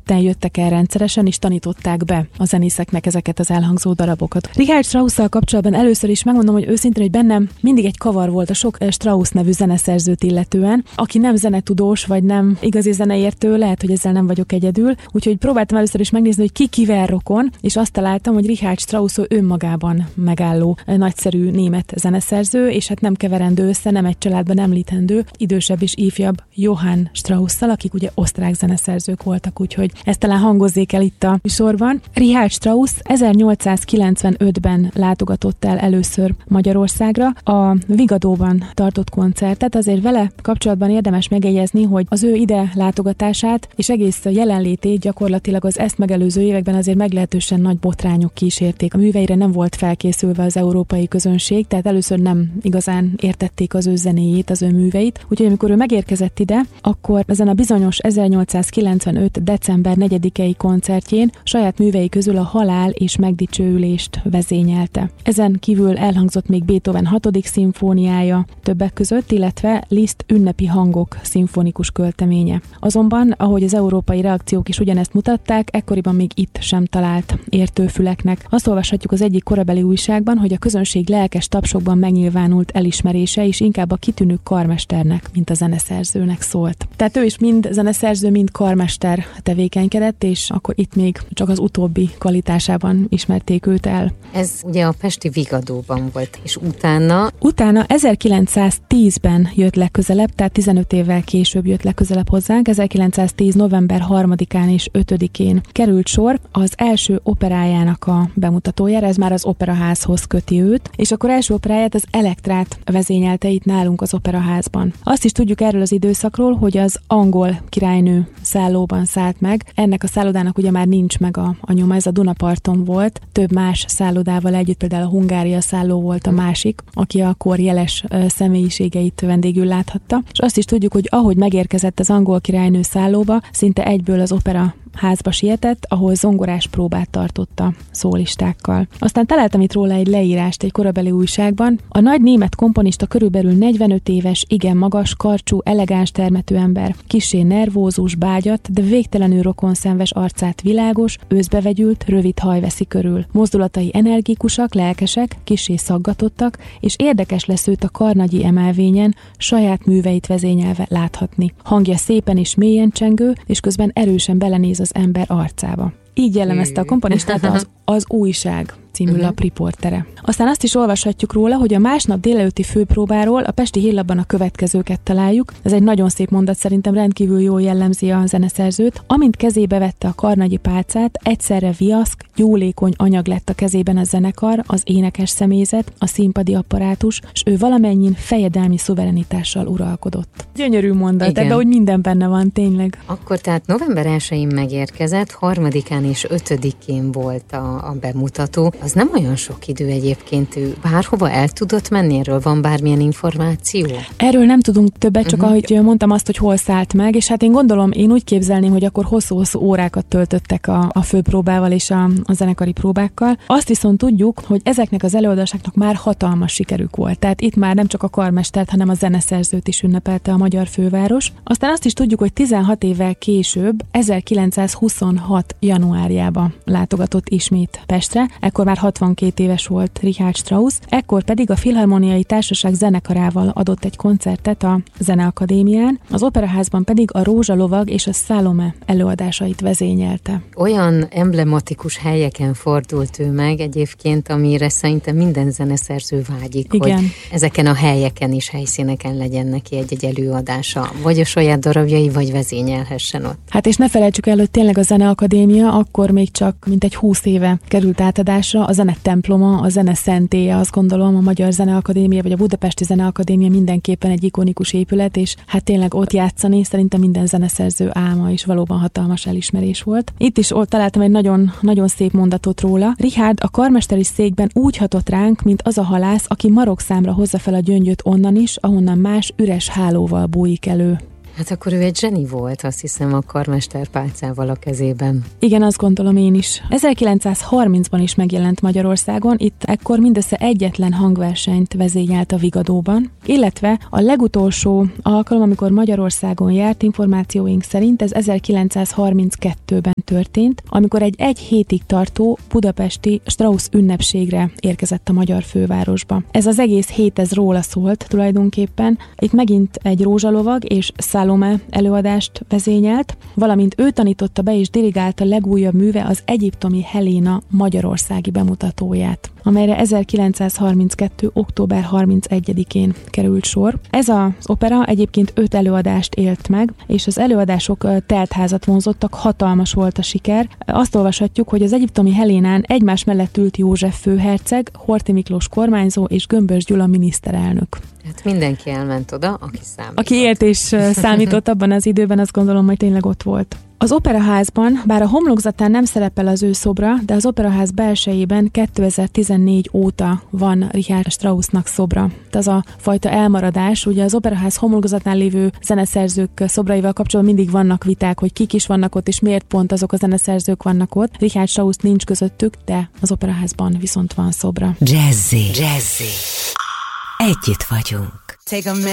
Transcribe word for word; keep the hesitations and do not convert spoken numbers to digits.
ketten jöttek el rendszeresen, és tanították be a zenészeknek ezeket az elhangzó darabokat. Richard Strauss-szal kapcsolatban először is megmondom, hogy őszintén, hogy bennem mindig egy kavar volt a sok Strauss nevű zeneszerzőt illetően. Aki nem zenetudós, vagy nem igazi zeneértő, lehet, hogy ezzel nem vagyok egyedül. Úgyhogy próbáltam először is megnézni, hogy ki kivel rokon, és azt találtam, hogy Richard Strauss önmagában megálló nagyszerű német zeneszerző, és hát nem keverendő össze, nem egy családban említendő, idősebb és ifjabb Johann Strauss-szal, akik ugye osztrák zeneszerzők voltak, úgyhogy ezt talán hangozzék el itt a sorban. Richard Strauss ezernyolcszázkilencvenötben látogatott el először Magyarországra, a Vigadóban tartott koncertet. Azért vele kapcsolatban érdemes megjegyezni, hogy az ő ide látogatását és egész jelenlétét gyakorlatilag az ezt megelőző években azért meglehetősen nagy botrányok kísérték. A műveire nem volt felkészülve az európai közönség, tehát először nem igazán értették az ő zenéjét, az ő műveit. Úgyhogy amikor ő megérkezett ide, akkor ezen a bizonyos ezernyolcszázkilencvenöt. december negyedikei koncertjén saját művei közül a Halál és megdicsőülést vezényelte. Ezen kívül elhangzott még Beethoven hatodik szimfóniája többek között, illetve Liszt ünnepi hangok szimfonikus költeménye. Azonban, ahogy az európai reakciók is ugyanezt mutatták, ekkoriban még itt sem talált értőfüleknek. Azt olvashatjuk az egyik korabeli újságban, hogy a közönség lelkes tapsokban megnyilvánult elismerése is inkább a kitűnő karmesternek, mint a zeneszerzőnek szólt. Tehát ő is mind zeneszerző, mind karmester tevékenykedett, és akkor itt még csak az utóbbi kvalitásában ismerték őt el. Ez ugye a pesti Vigadóban volt, és utána? Utána ezerkilencszáztízben jött legközelebb, tehát tizenöt évvel később jött legközelebb hozzánk. ezerkilencszáztíz. november harmadikán és ötödikén került sor az első operájának a bemutatójára, ez már az operaházhoz köti őt, és akkor első operáját, az Elektrát vezényelte itt nálunk az operaházban. Azt is tudjuk erről az időszakról, hogy az angol királynő szállóban szállt meg. Ennek a szállodának ugye már nincs meg a, a nyoma, ez a Dunaparton volt, több más szállodával együtt, például a Hungária szálló volt a másik, aki a kor jeles uh, személyiségeit vendégül láthatta. És azt is tudjuk, hogy ahogy megérkezett az angol királynő szállóba, szinte egyből az opera házba sietett, ahol zongorás próbát tartotta szólistákkal. Aztán találtam itt róla egy leírást egy korabeli újságban. A nagy német komponista körülbelül negyvenöt éves, igen magas, karcsú, elegáns termetű ember. Kissé nervózus, bágyat, de végtelenül rokonszenves arcát világos, őszbevegyült, rövid haj veszi körül. Mozdulatai energikusak, lelkesek, kissé szaggatottak, és érdekes lesz őt a karnagyi emelvényen saját műveit vezényelve láthatni. Hangja szépen és mélyen csengő, és közben erősen belenéz az ember arcába. Így jellemezte a komponistát az, az Újság című uh-huh. lap riportere. Aztán azt is olvashatjuk róla, hogy a másnap délelőtti főpróbáról a Pesti Hírlapban a következőket találjuk. Ez egy nagyon szép mondat, szerintem rendkívül jól jellemzi a zeneszerzőt. Amint kezébe vette a karnagyi pálcát, egyszerre viaszk, jólékony anyag lett a kezében a zenekar, az énekes személyzet, a színpadi apparátus, és ő valamennyin fejedelmi szuverenitással uralkodott. Gyönyörű mondat, igen. Ebben úgy minden benne van, tényleg. Akkor tehát november elsején megérkezett, harmadikán és ötödikén volt a, a bemutató. Az nem olyan sok idő egyébként, ő bárhova el tudott menni, erről van bármilyen információ? Erről nem tudunk többet, csak uh-huh. ahogy mondtam azt, hogy hol szállt meg, és hát én gondolom, én úgy képzelném, hogy akkor hosszú-hosszú órákat töltöttek a, a főpróbával és a, a zenekari próbákkal. Azt viszont tudjuk, hogy ezeknek az előadásoknak már hatalmas sikerük volt. Tehát itt már nem csak a karmestert, hanem a zeneszerzőt is ünnepelte a magyar főváros. Aztán azt is tudjuk, hogy tizenhat évvel később, ezerkilencszázhuszonhat januárjában látogatott ismét Pestre. Ekkor már hatvankét éves volt Richard Strauss, ekkor pedig a Filharmoniai Társaság zenekarával adott egy koncertet a Zeneakadémián, az operaházban pedig a Rózsalovag és a Salome előadásait vezényelte. Olyan emblematikus helyeken fordult ő meg egyébként, amire szerintem minden zeneszerző vágyik, igen. hogy ezeken a helyeken is, helyszíneken legyen neki egy-egy előadása, vagy a saját darabjai, vagy vezényelhessen ott. Hát és ne felejtsük el, hogy tényleg a Zeneakadémia akkor még csak mintegy húsz éve került átadásra, a zene temploma, a zene szentélye, azt gondolom, a Magyar Zeneakadémia, vagy a Budapesti Zeneakadémia mindenképpen egy ikonikus épület, és hát tényleg ott játszani szerintem minden zeneszerző álma, és valóban hatalmas elismerés volt. Itt is ott találtam egy nagyon, nagyon szép mondatot róla. Richard a karmesteri székben úgy hatott ránk, mint az a halász, aki marokszámra hozza fel a gyöngyöt onnan is, ahonnan más üres hálóval bújik elő. Hát akkor ő egy zseni volt, azt hiszem, a karmester pálcával a kezében. Igen, azt gondolom én is. ezerkilencszázharmincban is megjelent Magyarországon, itt ekkor mindössze egyetlen hangversenyt vezényelt a Vigadóban, illetve a legutolsó alkalom, amikor Magyarországon járt, információink szerint ez ezerkilencszázharminckettőben történt, amikor egy egy hétig tartó budapesti Strauss ünnepségre érkezett a magyar fővárosba. Ez az egész hét ez róla szólt tulajdonképpen. Itt megint egy rózsalovag és Salome előadást vezényelt, valamint ő tanította be és dirigálta legújabb műve az egyiptomi Helena magyarországi bemutatóját, amelyre ezerkilencszázharminckettő. október harmincegyedikén került sor. Ez az opera egyébként öt előadást élt meg, és az előadások teltházat vonzottak, hatalmas volt a siker. Azt olvashatjuk, hogy az egyiptomi Helénán egymás mellett ült József főherceg, Horthy Miklós kormányzó és Gömbös Gyula miniszterelnök. Hát mindenki elment oda, aki számított. Aki élt és számított abban az időben, azt gondolom, hogy tényleg ott volt. Az operaházban, bár a homlokzatán nem szerepel az ő szobra, de az operaház belsejében kétezer-tizennégy óta van Richard Straussnak szobra. Ez a fajta elmaradás, ugye az operaház homlokzatán lévő zeneszerzők szobraival kapcsolatban mindig vannak viták, hogy kik is vannak ott, és miért pont azok a zeneszerzők vannak ott. Richard Strauss nincs közöttük, de az operaházban viszont van szobra. Jazzy, Jazzy. Együtt vagyunk. Take a